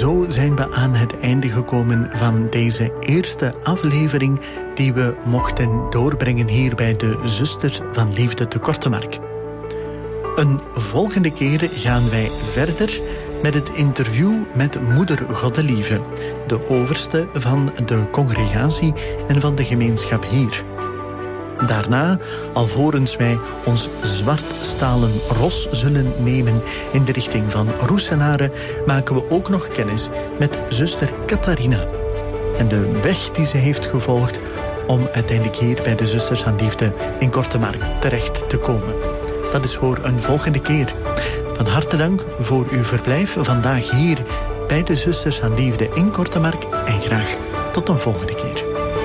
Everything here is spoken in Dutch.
zo zijn we aan het einde gekomen van deze eerste aflevering die we mochten doorbrengen hier bij de Zusters van Liefde te Kortemark. Een volgende keer gaan wij verder met het interview met moeder Goddelieve, de overste van de congregatie en van de gemeenschap hier. Daarna, alvorens wij ons zwartstalen ros zullen nemen in de richting van Roesenare, maken we ook nog kennis met zuster Catharina en de weg die ze heeft gevolgd om uiteindelijk hier bij de Zusters van Liefde in Kortemark terecht te komen. Dat is voor een volgende keer. Van harte dank voor uw verblijf vandaag hier bij de Zusters van Liefde in Kortemark en graag tot een volgende keer.